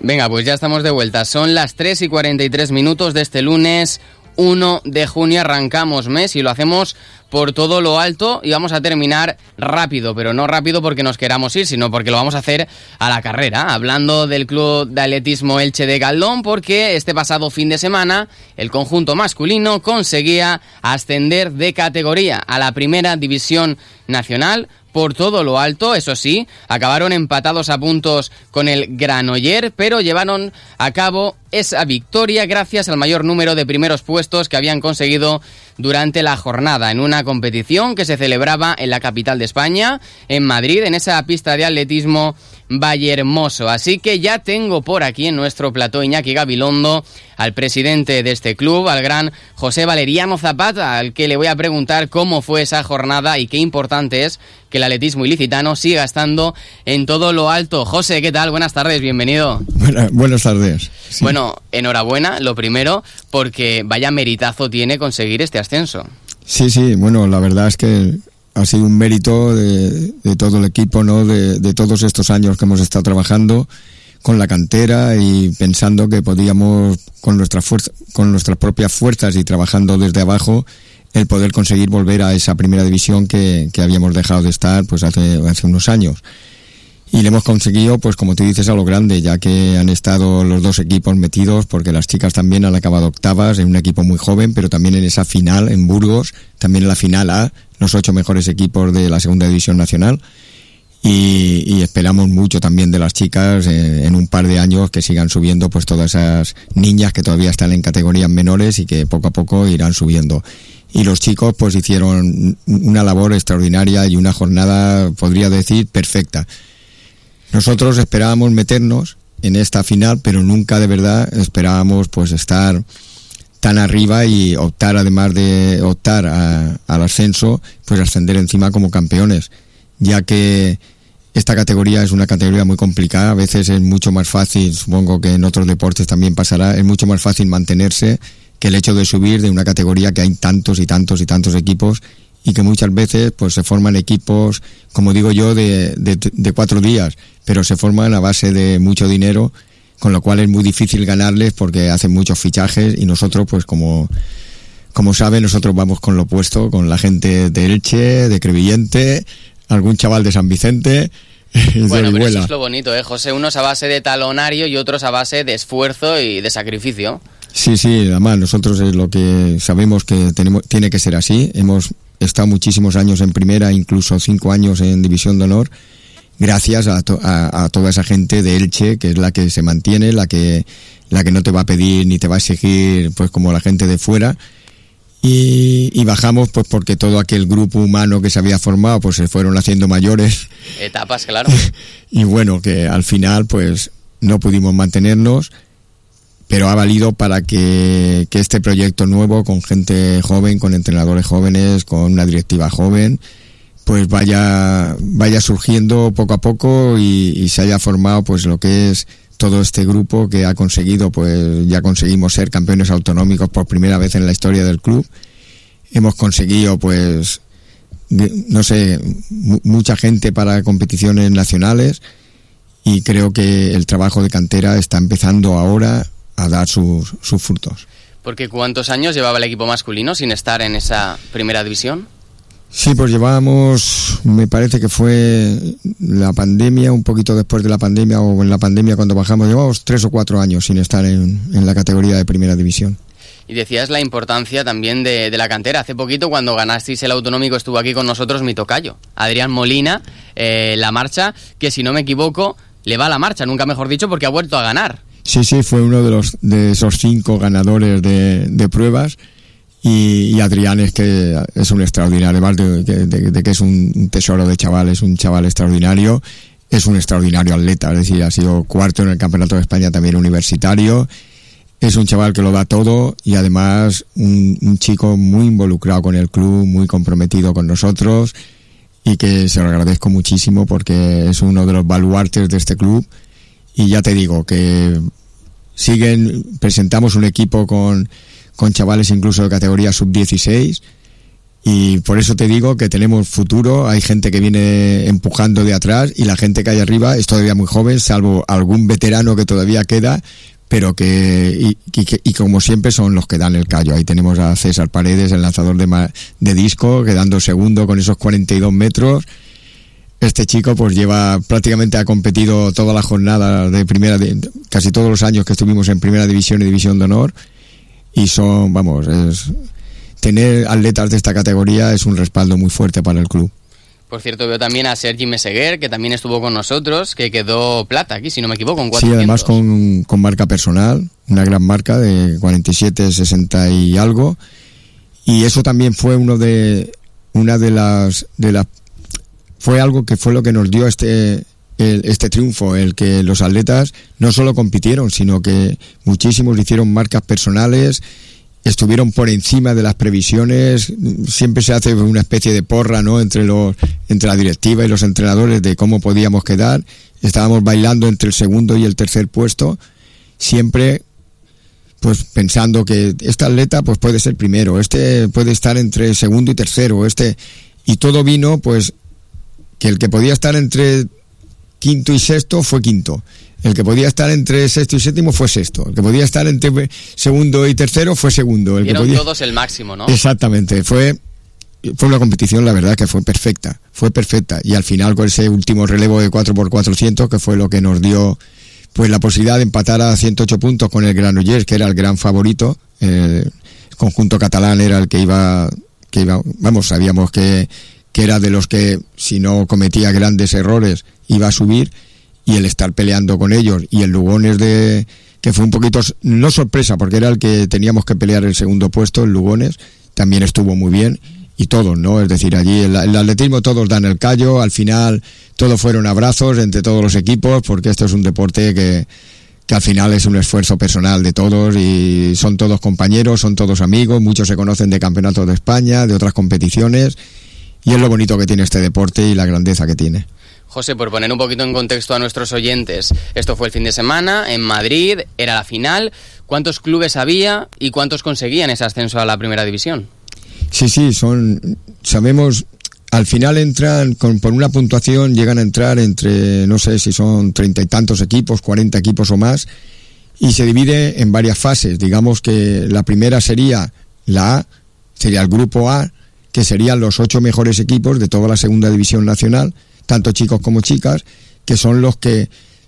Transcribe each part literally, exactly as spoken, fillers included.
Venga, pues ya estamos de vuelta. Son las tres y cuarenta y tres minutos de este lunes uno de junio. Arrancamos mes y lo hacemos por todo lo alto y vamos a terminar rápido, pero no rápido porque nos queramos ir, sino porque lo vamos a hacer a la carrera, hablando del Club de Atletismo Elche de Galdón, porque este pasado fin de semana el conjunto masculino conseguía ascender de categoría a la primera división nacional por todo lo alto. Eso sí, acabaron empatados a puntos con el Granollers, pero llevaron a cabo esa victoria gracias al mayor número de primeros puestos que habían conseguido durante la jornada en una competición que se celebraba en la capital de España, en Madrid, en esa pista de atletismo Vallehermoso. Así que ya tengo por aquí en nuestro plató Iñaki Gabilondo al presidente de este club, al gran José Valeriano Zapata, al que le voy a preguntar cómo fue esa jornada y qué importante es que el atletismo ilicitano siga estando en todo lo alto. José, ¿qué tal? Buenas tardes, bienvenido. Buena, buenas tardes. Sí. Bueno, enhorabuena, lo primero, porque vaya meritazo tiene conseguir este ascenso. Sí, sí, bueno, la verdad es que ha sido un mérito de, de todo el equipo, ¿no? De, de todos estos años que hemos estado trabajando con la cantera y pensando que podíamos, con nuestra fuerza, con nuestras propias fuerzas y trabajando desde abajo, el poder conseguir volver a esa primera división que, que habíamos dejado de estar pues hace, hace unos años. Y le hemos conseguido, pues como tú dices, a lo grande, ya que han estado los dos equipos metidos, porque las chicas también han acabado octavas en un equipo muy joven, pero también en esa final en Burgos, también en la final A, los ocho mejores equipos de la segunda división nacional. Y, y esperamos mucho también de las chicas eh, en un par de años que sigan subiendo pues todas esas niñas que todavía están en categorías menores y que poco a poco irán subiendo. Y los chicos pues hicieron una labor extraordinaria y una jornada, podría decir, perfecta. Nosotros esperábamos meternos en esta final, pero nunca de verdad esperábamos pues estar tan arriba y optar, además de optar a, al ascenso, pues ascender encima como campeones, ya que esta categoría es una categoría muy complicada. A veces es mucho más fácil, supongo que en otros deportes también pasará, es mucho más fácil mantenerse que el hecho de subir de una categoría que hay tantos y tantos y tantos equipos y que muchas veces pues se forman equipos, como digo yo, de, de, de cuatro días, pero se forman a base de mucho dinero, con lo cual es muy difícil ganarles porque hacen muchos fichajes y nosotros pues como como saben, nosotros vamos con lo opuesto, con la gente de Elche, de Crevillente, algún chaval de San Vicente. Bueno, pero eso es lo bonito, ¿eh, José? Unos a base de talonario y otros a base de esfuerzo y de sacrificio. Sí, sí, además nosotros es lo que sabemos que tenemos, tiene que ser así. Hemos estado muchísimos años en primera, incluso cinco años en División de Honor, gracias a, to, a, a toda esa gente de Elche, que es la que se mantiene, la que, la que no te va a pedir ni te va a exigir pues como la gente de fuera. Y, y bajamos pues porque todo aquel grupo humano que se había formado pues se fueron haciendo mayores. Etapas, claro. Y bueno, que al final pues no pudimos mantenernos, pero ha valido para que, que este proyecto nuevo, con gente joven, con entrenadores jóvenes, con una directiva joven, pues vaya vaya surgiendo poco a poco y, y se haya formado pues lo que es todo este grupo que ha conseguido, pues ya conseguimos ser campeones autonómicos por primera vez en la historia del club. Hemos conseguido pues no sé, m- mucha gente para competiciones nacionales y creo que el trabajo de cantera está empezando ahora a dar sus, sus frutos. Porque ¿cuántos años llevaba el equipo masculino sin estar en esa primera división? Sí, pues llevábamos, me parece que fue la pandemia, un poquito después de la pandemia o en la pandemia cuando bajamos, llevamos tres o cuatro años sin estar en, en la categoría de primera división. Y decías la importancia también de, de la cantera. Hace poquito cuando ganasteis el autonómico estuvo aquí con nosotros mi tocayo, Adrián Molina, eh, la marcha, que si no me equivoco le va a la marcha, nunca mejor dicho, porque ha vuelto a ganar. Sí, sí, fue uno de los de esos cinco ganadores de, de pruebas. Y, y Adrián es que es un extraordinario, además de, de, de, de que es un tesoro de chaval, es un chaval extraordinario, es un extraordinario atleta, es decir, ha sido cuarto en el Campeonato de España también universitario, es un chaval que lo da todo y además un, un chico muy involucrado con el club, muy comprometido con nosotros y que se lo agradezco muchísimo porque es uno de los baluartes de este club y ya te digo que siguen, presentamos un equipo con con chavales incluso de categoría sub dieciséis Y por eso te digo que tenemos futuro, hay gente que viene empujando de atrás y la gente que hay arriba es todavía muy joven, salvo algún veterano que todavía queda, pero que y, y, y como siempre son los que dan el callo. Ahí tenemos a César Paredes, el lanzador de, ma, de disco, quedando segundo con esos cuarenta y dos metros. Este chico pues lleva, prácticamente ha competido toda la jornada de primera, de, casi todos los años que estuvimos en primera división y división de honor, y son, vamos, es, tener atletas de esta categoría es un respaldo muy fuerte para el club. Por cierto, veo también a Sergi Meseguer, que también estuvo con nosotros, que quedó plata aquí, si no me equivoco, en cuatrocientos. Sí, además con, con marca personal, una gran marca de cuarenta y siete sesenta y algo, y eso también fue uno de, una de las, de las fue algo que fue lo que nos dio este el, este triunfo, el que los atletas no solo compitieron, sino que muchísimos hicieron marcas personales, estuvieron por encima de las previsiones. Siempre se hace una especie de porra, ¿no?, entre los entre la directiva y los entrenadores de cómo podíamos quedar. Estábamos bailando entre el segundo y el tercer puesto, siempre pues pensando que este atleta pues puede ser primero, este puede estar entre segundo y tercero, este, y todo vino pues que el que podía estar entre quinto y sexto fue quinto, el que podía estar entre sexto y séptimo fue sexto, el que podía estar entre segundo y tercero fue segundo. El Dieron que podía... todos el máximo, ¿no? Exactamente, fue fue una competición, la verdad, que fue perfecta, fue perfecta, y al final con ese último relevo de cuatro por cuatrocientos, que fue lo que nos dio pues la posibilidad de empatar a ciento ocho puntos con el Granollers, que era el gran favorito. El conjunto catalán era el que iba, que iba, vamos, sabíamos que que era de los que, si no cometía grandes errores, iba a subir, y el estar peleando con ellos, y el Lugones de, que fue un poquito, no sorpresa, porque era el que teníamos que pelear el segundo puesto, el Lugones, también estuvo muy bien, y todos, ¿no? Es decir, allí el, el atletismo todos dan el callo, al final todos fueron abrazos entre todos los equipos, porque esto es un deporte que, que al final es un esfuerzo personal de todos, y son todos compañeros, son todos amigos, muchos se conocen de campeonatos de España, de otras competiciones, y es lo bonito que tiene este deporte y la grandeza que tiene. José, por poner un poquito en contexto a nuestros oyentes, esto fue el fin de semana en Madrid, era la final. ¿Cuántos clubes había y cuántos conseguían ese ascenso a la primera división? Sí, sí, son, sabemos, al final entran, con, por una puntuación llegan a entrar entre, no sé si son treinta y tantos equipos, cuarenta equipos o más, y se divide en varias fases. Digamos que la primera sería la A, sería el grupo A, que serían los ocho mejores equipos de toda la segunda división nacional, tanto chicos como chicas, que son los que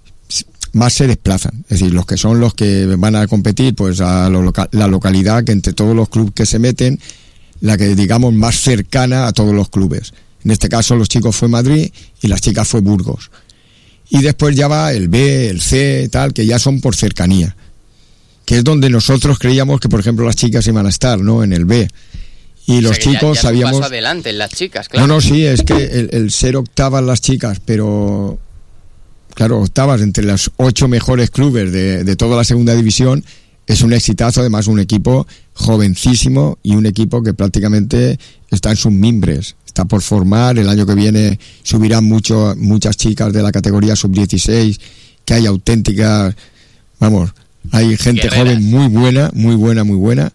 más se desplazan, es decir, los que son los que van a competir pues a lo local, la localidad que entre todos los clubes que se meten, la que digamos más cercana a todos los clubes. En este caso los chicos fue Madrid y las chicas fue Burgos. Y después ya va el B, el C, tal, que ya son por cercanía, que es donde nosotros creíamos que, por ejemplo, las chicas iban a estar, ¿no?, en el B. Y los o sea, chicos ya, ya sabíamos... paso adelante en las chicas, claro. No, no, sí, es que el, el ser octavas las chicas, pero... Claro, octavas entre los ocho mejores clubes de, de toda la segunda división es un exitazo, además un equipo jovencísimo y un equipo que prácticamente está en sus mimbres. Está por formar, el año que viene subirán mucho, muchas chicas de la categoría sub dieciséis, que hay auténticas... Vamos, hay gente guerreras, joven muy buena, muy buena, muy buena.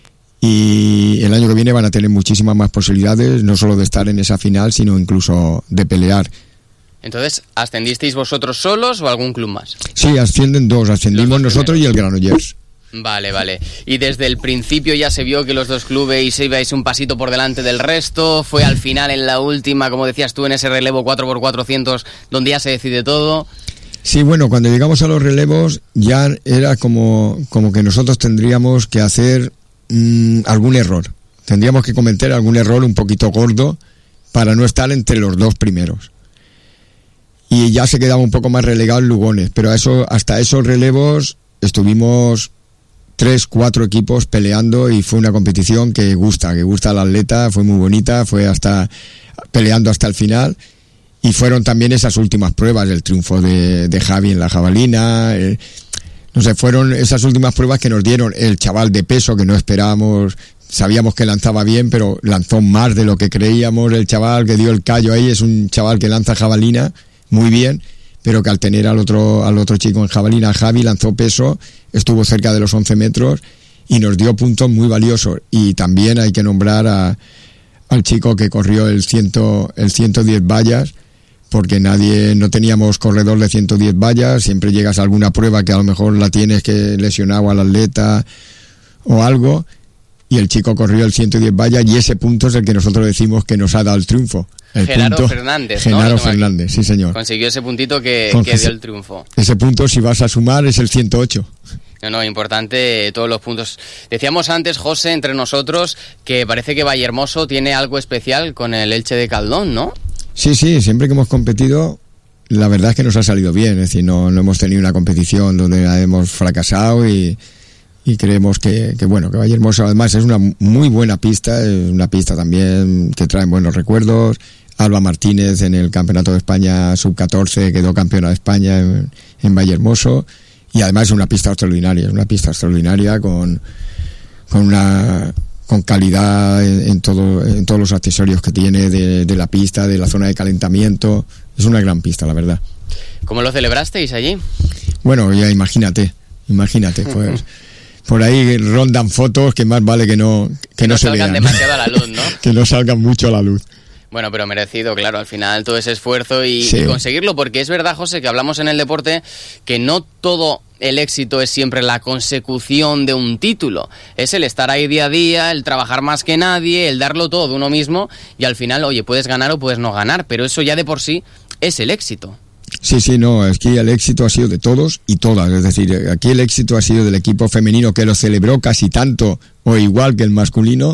Y el año que viene van a tener muchísimas más posibilidades, no solo de estar en esa final, sino incluso de pelear. Entonces, ¿ascendisteis vosotros solos o algún club más? Sí, ascienden dos, ascendimos nosotros y el Granollers. Vale, vale. Y desde el principio ya se vio que los dos clubes ibais un pasito por delante del resto, fue al final en la última, como decías tú, en ese relevo cuatro por cuatrocientos, donde ya se decide todo. Sí, bueno, cuando llegamos a los relevos ya era como, como que nosotros tendríamos que hacer mmm, algún error. Tendríamos que cometer algún error un poquito gordo para no estar entre los dos primeros. Y ya se quedaba un poco más relegado el Lugones, pero a eso, hasta esos relevos estuvimos tres, cuatro equipos peleando y fue una competición que gusta, que gusta al atleta, fue muy bonita, fue hasta peleando hasta el final. Y fueron también esas últimas pruebas, el triunfo de, de Javi en la jabalina, eh, no sé, fueron esas últimas pruebas que nos dieron el chaval de peso que no esperábamos, sabíamos que lanzaba bien, pero lanzó más de lo que creíamos, el chaval que dio el callo ahí, es un chaval que lanza jabalina muy bien, pero que al tener al otro, al otro chico en jabalina, Javi, lanzó peso, estuvo cerca de los once metros y nos dio puntos muy valiosos. Y también hay que nombrar a al chico que corrió el, cien, el ciento diez vallas, porque nadie, no teníamos corredor de ciento diez vallas, siempre llegas a alguna prueba que a lo mejor la tienes que lesionado al atleta o algo, y el chico corrió el ciento diez vallas, y ese punto es el que nosotros decimos que nos ha dado el triunfo. El Genaro punto, Fernández, Genaro ¿no? Fernández, sí señor. Consiguió ese puntito que, que dio el triunfo. Ese punto, si vas a sumar, es el ciento ocho. No, no, importante todos los puntos. Decíamos antes, José, entre nosotros, que parece que Vallehermoso tiene algo especial con el Elche de Caldón, ¿no? Sí, sí, siempre que hemos competido, la verdad es que nos ha salido bien. Es decir, no, no hemos tenido una competición donde hemos fracasado y, y creemos que, que, bueno, que Vallehermoso además es una muy buena pista, es una pista también que trae buenos recuerdos. Alba Martínez en el Campeonato de España sub catorce quedó campeona de España en, en Vallehermoso, y además es una pista extraordinaria, es una pista extraordinaria con, con una con calidad en, en todo en todos los accesorios que tiene de, de la pista, de la zona de calentamiento. Es una gran pista, la verdad. ¿Cómo lo celebrasteis allí? Bueno, ya imagínate, imagínate, pues por ahí rondan fotos que más vale que no que, que no, no se salgan vean. demasiado a la luz, ¿no? Que no salgan mucho a la luz. Bueno, pero merecido, claro, al final todo ese esfuerzo y, sí. y conseguirlo, porque es verdad, José, que hablamos en el deporte que no todo el éxito es siempre la consecución de un título, es el estar ahí día a día, el trabajar más que nadie, el darlo todo de uno mismo, y al final, oye, puedes ganar o puedes no ganar, pero eso ya de por sí es el éxito. Sí, sí, no, es que el éxito ha sido de todos y todas, es decir, aquí el éxito ha sido del equipo femenino, que lo celebró casi tanto o igual que el masculino,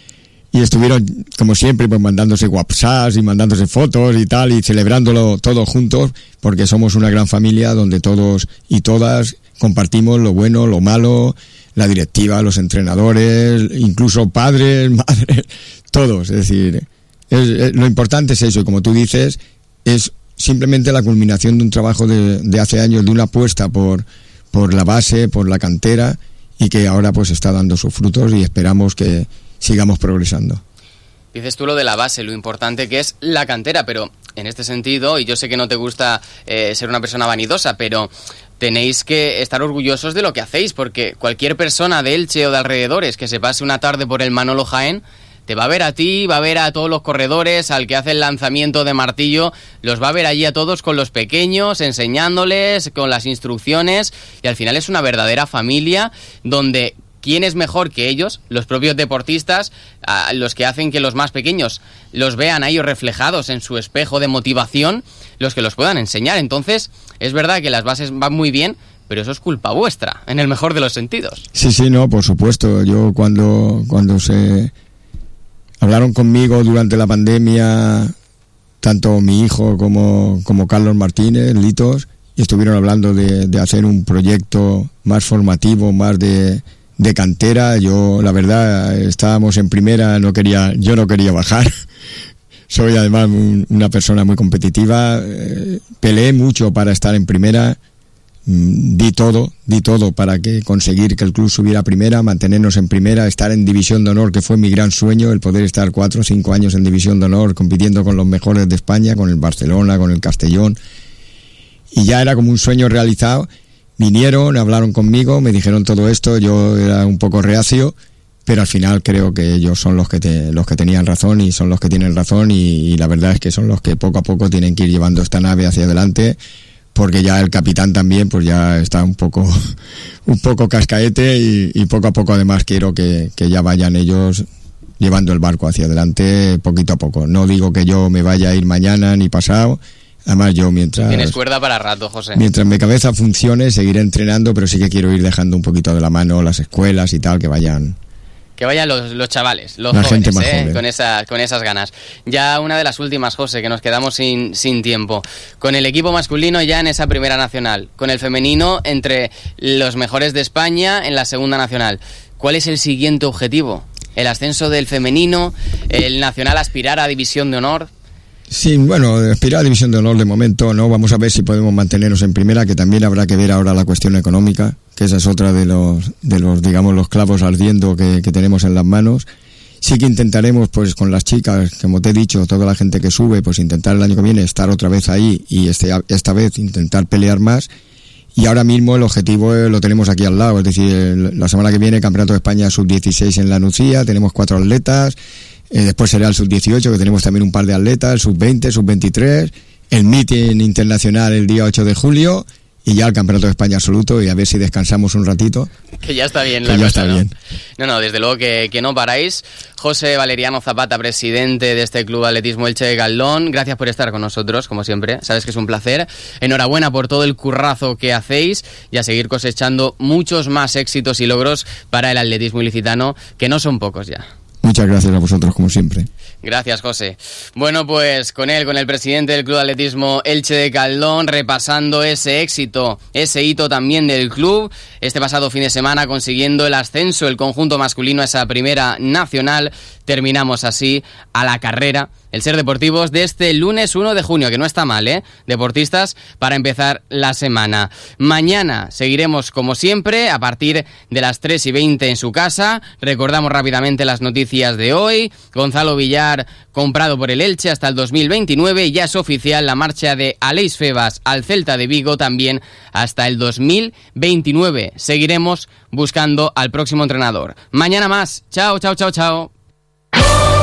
y estuvieron, como siempre, pues mandándose WhatsApps y mandándose fotos y tal, y celebrándolo todos juntos, porque somos una gran familia donde todos y todas compartimos lo bueno, lo malo, la directiva, los entrenadores, incluso padres, madres, todos. Es decir, es, es, lo importante es eso, y como tú dices, es simplemente la culminación de un trabajo de, de hace años, de una apuesta por, por la base, por la cantera, y que ahora pues está dando sus frutos, y esperamos que sigamos progresando. Dices tú lo de la base, lo importante que es la cantera, pero en este sentido, y yo sé que no te gusta eh, ser una persona vanidosa, pero tenéis que estar orgullosos de lo que hacéis, porque cualquier persona de Elche o de alrededores que se pase una tarde por el Manolo Jaén, te va a ver a ti, va a ver a todos los corredores, al que hace el lanzamiento de martillo, los va a ver allí a todos con los pequeños, enseñándoles, con las instrucciones, y al final es una verdadera familia donde ¿quién es mejor que ellos, los propios deportistas, a los que hacen que los más pequeños los vean a ellos reflejados en su espejo de motivación, los que los puedan enseñar? Entonces, es verdad que las bases van muy bien, pero eso es culpa vuestra, en el mejor de los sentidos. Sí, sí, no, por supuesto. Yo cuando, cuando se hablaron conmigo durante la pandemia, tanto mi hijo como, como Carlos Martínez, Litos, y estuvieron hablando de, de hacer un proyecto más formativo, más de... de cantera. Yo, la verdad, estábamos en primera, no quería, yo no quería bajar. Soy además un, una persona muy competitiva, eh, peleé mucho para estar en primera, mm, di todo, di todo para que conseguir que el club subiera a primera, mantenernos en primera, estar en división de honor, que fue mi gran sueño, el poder estar cuatro o cinco años en división de honor, compitiendo con los mejores de España, con el Barcelona, con el Castellón, y ya era como un sueño realizado. Vinieron, hablaron conmigo, me dijeron todo esto, yo era un poco reacio, pero al final creo que ellos son los que te, los que tenían razón y son los que tienen razón, y, y la verdad es que son los que poco a poco tienen que ir llevando esta nave hacia adelante, porque ya el capitán también pues ya está un poco un poco cascaete, y, y poco a poco además quiero que, que ya vayan ellos llevando el barco hacia adelante poquito a poco. No digo que yo me vaya a ir mañana ni pasado. Además yo mientras... Tienes cuerda para rato, José. Mientras mi cabeza funcione, seguiré entrenando, pero sí que quiero ir dejando un poquito de la mano las escuelas y tal, que vayan... Que vayan los, los chavales, los la jóvenes, gente más ¿eh? joven. con, esa, con esas ganas. Ya una de las últimas, José, que nos quedamos sin, sin tiempo. Con el equipo masculino ya en esa primera nacional, con el femenino entre los mejores de España en la segunda nacional. ¿Cuál es el siguiente objetivo? ¿El ascenso del femenino? ¿El nacional aspirar a división de honor? Sí, bueno, aspirar a división de honor de momento no, vamos a ver si podemos mantenernos en primera, que también habrá que ver ahora la cuestión económica, que esa es otra de los, de los digamos, los clavos ardiendo que, que tenemos en las manos. Sí que intentaremos, pues con las chicas, como te he dicho, toda la gente que sube, pues intentar el año que viene estar otra vez ahí, y este, esta vez intentar pelear más. Y ahora mismo el objetivo lo tenemos aquí al lado, es decir, la semana que viene Campeonato de España sub dieciséis en la Nucía, tenemos cuatro atletas. Eh, después será el sub dieciocho, que tenemos también un par de atletas, el sub veinte, sub veintitrés, el meeting internacional el día ocho de julio y ya el Campeonato de España absoluto, y a ver si descansamos un ratito. Que ya está bien que la ya cosa, está ¿no? bien. No, no, desde luego que, que no paráis. José Valeriano Zapata, presidente de este Club Atletismo Elche de Galdón, gracias por estar con nosotros, como siempre. Sabes que es un placer. Enhorabuena por todo el currazo que hacéis y a seguir cosechando muchos más éxitos y logros para el atletismo ilicitano, que no son pocos ya. Muchas gracias a vosotros, como siempre. Gracias, José. Bueno, pues con él, con el presidente del Club Atletismo Elche de Galdón, repasando ese éxito, ese hito también del club, este pasado fin de semana consiguiendo el ascenso, el conjunto masculino a esa primera nacional. Terminamos así a la carrera, el Ser Deportivos de este lunes uno de junio, que no está mal, ¿eh? Deportistas, para empezar la semana. Mañana seguiremos como siempre a partir de las tres y veinte en su casa. Recordamos rápidamente las noticias de hoy. Gonzalo Villar comprado por el Elche hasta el dos mil veintinueve. Ya es oficial la marcha de Aleix Febas al Celta de Vigo también hasta el dos mil veintinueve. Seguiremos buscando al próximo entrenador. Mañana más. Chao, chao, chao, chao.